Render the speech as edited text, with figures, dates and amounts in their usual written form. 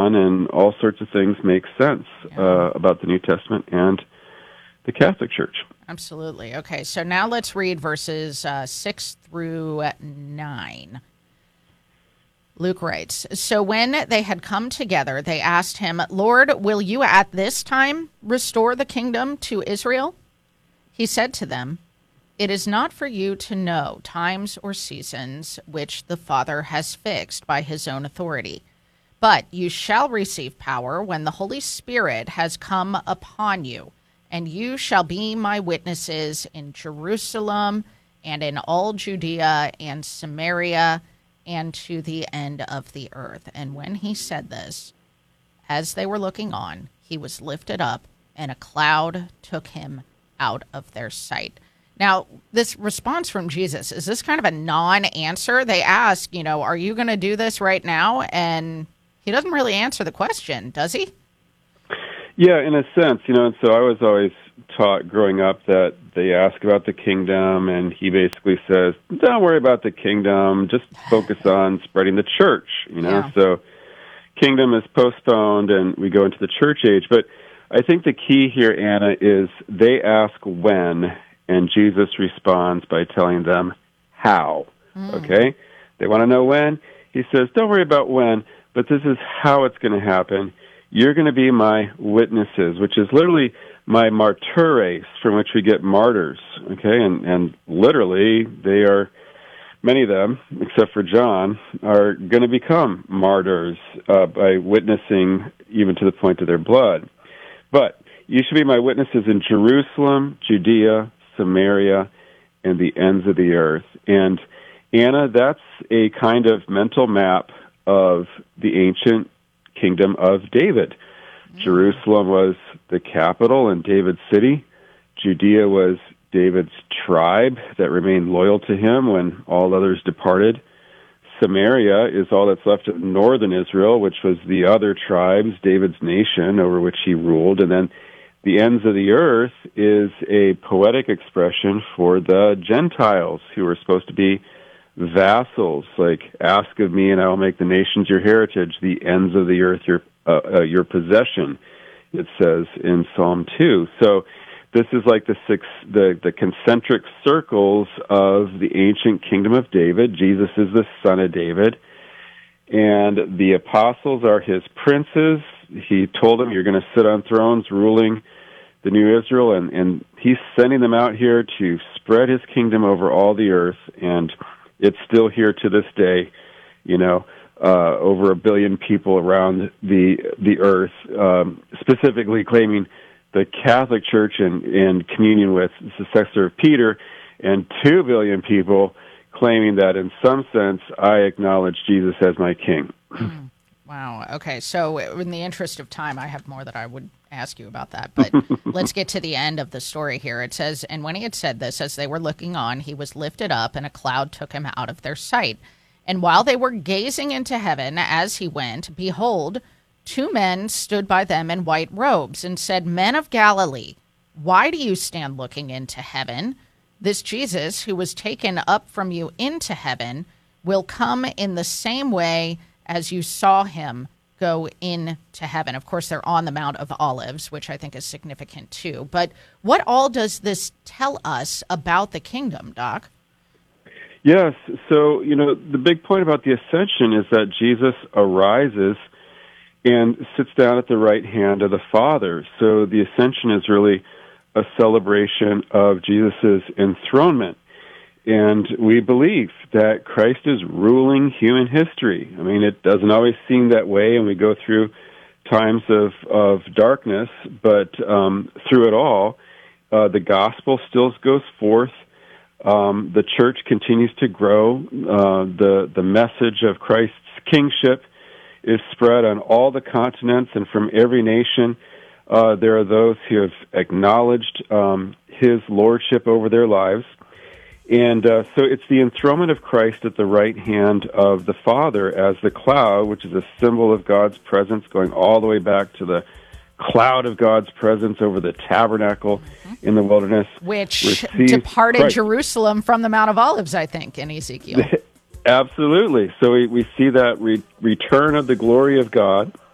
John, and all sorts of things make sense about the New Testament and the Catholic Church. Absolutely. Okay, so now let's read verses 6 through 9. Luke writes, "So when they had come together, they asked him, 'Lord, will you at this time restore the kingdom to Israel?' He said to them, 'It is not for you to know times or seasons which the Father has fixed by his own authority. But you shall receive power when the Holy Spirit has come upon you, and you shall be my witnesses in Jerusalem and in all Judea and Samaria and to the end of the earth.' And when he said this, as they were looking on, he was lifted up, and a cloud took him out of their sight." Now, this response from Jesus, is this kind of a non-answer? They ask, are you going to do this right now? And he doesn't really answer the question, does he? Yeah, in a sense, and so I was always taught growing up that they ask about the kingdom, and he basically says, don't worry about the kingdom, just focus on spreading the church, Yeah. So kingdom is postponed, and we go into the church age. But I think the key here, Anna, is they ask when, and Jesus responds by telling them how, okay? They want to know when. He says, don't worry about when, but this is how it's going to happen. You're going to be my witnesses, which is literally my martyres, from which we get martyrs, okay? And literally, they are, many of them, except for John, are going to become martyrs by witnessing even to the point of their blood. But you should be my witnesses in Jerusalem, Judea, Samaria, and the ends of the earth. And, Anna, that's a kind of mental map of the ancient kingdom of David. Jerusalem was the capital and David's city. Judea was David's tribe that remained loyal to him when all others departed. Samaria is all that's left of northern Israel, which was the other tribes, David's nation, over which he ruled. And then the ends of the earth is a poetic expression for the Gentiles, who were supposed to be vassals, like, ask of me and I will make the nations your heritage, the ends of the earth your possession, it says in Psalm 2. So this is like the concentric circles of the ancient kingdom of David. Jesus is the son of David, and the apostles are his princes. He told them, you're going to sit on thrones ruling the new Israel, and he's sending them out here to spread his kingdom over all the earth, and it's still here to this day, over 1 billion people around the earth, specifically claiming the Catholic Church in communion with the successor of Peter, and 2 billion people claiming that in some sense I acknowledge Jesus as my king. Wow. Okay. So in the interest of time, I have more that I would ask you about that, but let's get to the end of the story here. It says, and when he had said this, as they were looking on, he was lifted up, and a cloud took him out of their sight. And while they were gazing into heaven as he went, behold, 2 men stood by them in white robes and said, Men of Galilee, why do you stand looking into heaven? This Jesus, who was taken up from you into heaven, will come in the same way as you saw him go into heaven. Of course, they're on the Mount of Olives, which I think is significant too. But what all does this tell us about the kingdom, Doc? Yes. So, the big point about the ascension is that Jesus arises and sits down at the right hand of the Father. So the ascension is really a celebration of Jesus' enthronement. And we believe that Christ is ruling human history. I mean, it doesn't always seem that way, and we go through times of darkness, but through it all, the gospel still goes forth. The church continues to grow. The message of Christ's kingship is spread on all the continents, and from every nation, there are those who have acknowledged his lordship over their lives. And so it's the enthronement of Christ at the right hand of the Father as the cloud, which is a symbol of God's presence, going all the way back to the cloud of God's presence over the tabernacle in the wilderness. Which departed Christ. Jerusalem from the Mount of Olives, I think, in Ezekiel. Absolutely. So we see that return of the glory of God